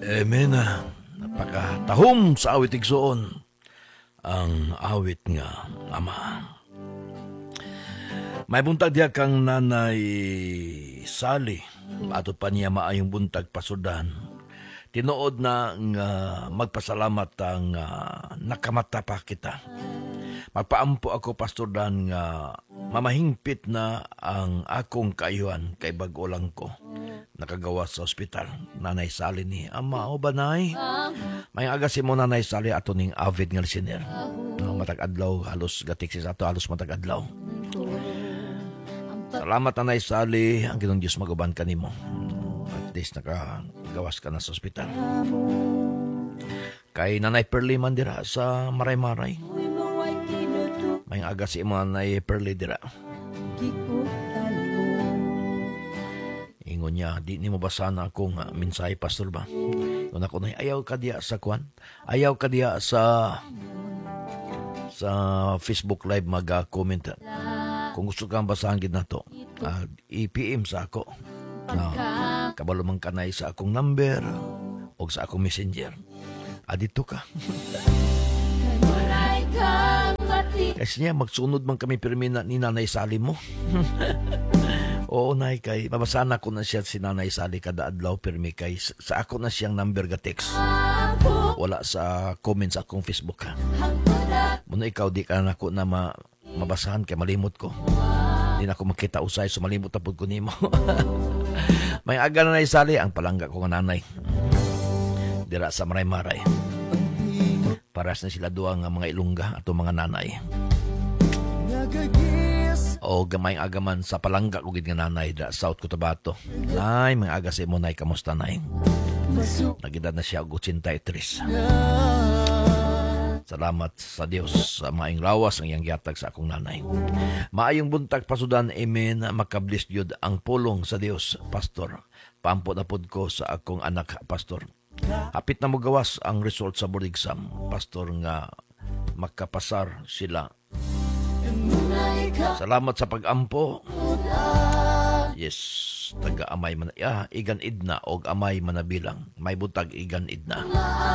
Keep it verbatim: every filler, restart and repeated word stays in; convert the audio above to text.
Amen. Napakatahom sa awit igsoon ang awit nga Ama. May buntag diya kang nanay Sally ato pa niya maayong buntag pasudan. Tinuod na nga magpasalamat ang uh, nakamata pa kita. Magpaampo ako Pastor Dan nga mamahingpit na ang akong kaayuhan kay bag-o lang ko. Nakagawa sa ospital. Nanay Sally ni Ama o banay. May aga si mo Nanay Sally ato ning avid nga listener. No, matag-adlaw halos gatiksis ato halos matag-adlaw. Salamat Nanay Sally, ang Ginoong Diyos maguban kanimo. At least nakagawas ka na sa ospital. Kay Nanay Perly man dira sa Maray-Maray. May aga si mo Nanay Perly dira. Ingon niya, di ni mo ba sana akong uh, mensahe, Pastor ba? Kung ako na, ayaw ka diya sa kwan? Ayaw ka diya sa sa Facebook Live mag-comment. Kung gusto kang basahan gid na to, uh, i-P M sa ako. Uh, kabalo man kanay sa akong number o sa akong messenger. Adito ka. Kasi niya, magsunod man kami pirmi na ni Nanay Sally mo. Oo, nay, kay mabasana ko na siya si Nanay Sally kada adlaw pirmi kay sa ako na siyang number ga text. Wala sa comments sa akong Facebook ha. Muna ikaw di ka na ako na ma, mabasahan kay malimot ko. Di na ako makita usay so malimot tapod ko nimo. May aga na Nanay Sally ang palangga ko nga nanay. Dira sa Maray-Maray. Paras na sila duwa nga mga ilungga ato mga nanay. O gamay agaman sa palangga ko gid nga nanay da South Cotabato. Nay, mga aga sa imo nay, kamusta nay? Nagidad na siya og eighty-three. Salamat sa Dios sa maayong lawas ang iyang gihatag sa akong nanay. Maayong buntag pasudan, amen. Makablis jud ang pulong sa Dios, Pastor. Paampo na pod ko sa akong anak, Pastor. Hapit na mo gawas ang result sa board exam, Pastor, nga makapasar sila. Salamat sa pag-ampo. Yes, taga amay man, ah, igan idna og amay manabilang. May butag igan idna.